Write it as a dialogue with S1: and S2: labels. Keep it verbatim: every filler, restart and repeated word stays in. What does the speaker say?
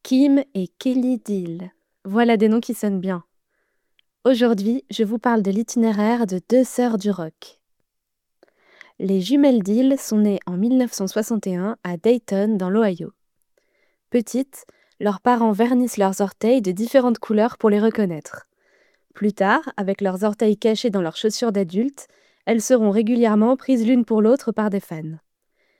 S1: Kim et Kelly Deal. Voilà des noms qui sonnent bien. Aujourd'hui, je vous parle de l'itinéraire de deux sœurs du rock. Les jumelles Deal sont nées en mille neuf cent soixante et un à Dayton, dans l'Ohio. Petites, leurs parents vernissent leurs orteils de différentes couleurs pour les reconnaître. Plus tard, avec leurs orteils cachés dans leurs chaussures d'adultes, elles seront régulièrement prises l'une pour l'autre par des fans.